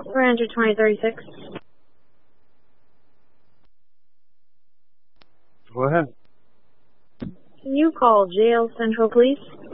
Ranger 2036. Go ahead. Can you call Jail Central Police?